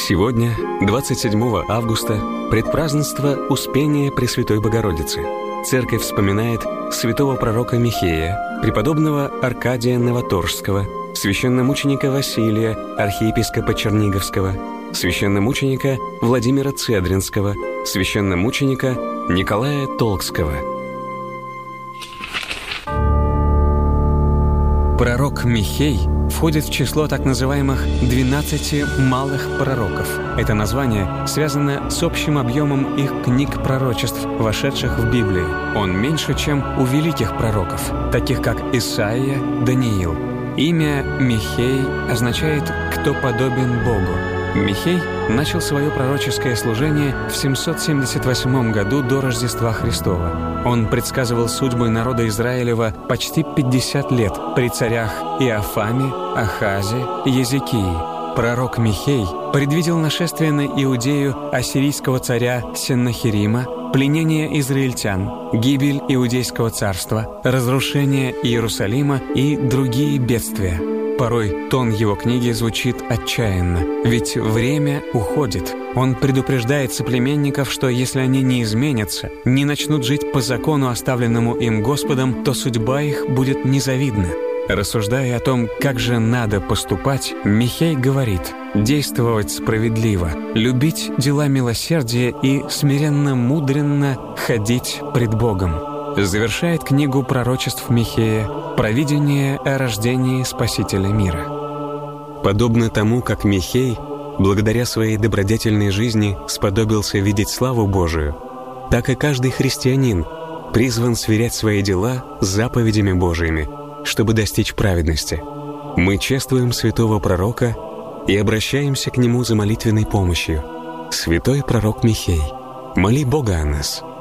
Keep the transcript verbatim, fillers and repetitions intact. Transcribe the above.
Сегодня, двадцать седьмого августа, предпразднество Успения Пресвятой Богородицы. Церковь вспоминает святого пророка Михея, преподобного Аркадия Новоторжского, священномученика Василия, архиепископа Черниговского, священномученика Владимира Цедринского, священномученика Николая Толкского. Пророк Михей входит в число так называемых «двенадцати малых пророков». Это название связано с общим объемом их книг пророчеств, вошедших в Библию. Он меньше, чем у великих пророков, таких как Исаия, Даниил. Имя Михей означает «кто подобен Богу». Михей начал свое пророческое служение в семьсот семьдесят восьмом году до Рождества Христова. Он предсказывал судьбы народа Израилева почти пятьдесят лет при царях Иофаме, Ахазе, Езекии. Пророк Михей предвидел нашествие на Иудею ассирийского царя Сеннахерима, пленение израильтян, гибель Иудейского царства, разрушение Иерусалима и другие бедствия. Порой тон его книги звучит отчаянно, ведь время уходит. Он предупреждает соплеменников, что если они не изменятся, не начнут жить по закону, оставленному им Господом, то судьба их будет незавидна. Рассуждая о том, как же надо поступать, Михей говорит: действовать справедливо, любить дела милосердия и смиренно-мудренно ходить пред Богом. Завершает книгу пророчеств Михея «Провидение о рождении Спасителя мира». Подобно тому, как Михей, благодаря своей добродетельной жизни, сподобился видеть славу Божию, так и каждый христианин призван сверять свои дела с заповедями Божиими, чтобы достичь праведности. Мы чествуем святого пророка и обращаемся к нему за молитвенной помощью. Святой пророк Михей, моли Бога о нас.